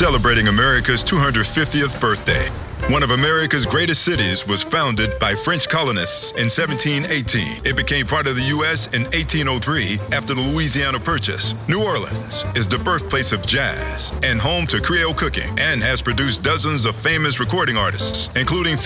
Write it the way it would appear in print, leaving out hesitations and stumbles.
celebrating America's 250th birthday. One of America's greatest cities was founded by French colonists in 1718. It became part of the U.S. in 1803 after the Louisiana Purchase. New Orleans is the birthplace of jazz and home to Creole cooking and has produced dozens of famous recording artists, including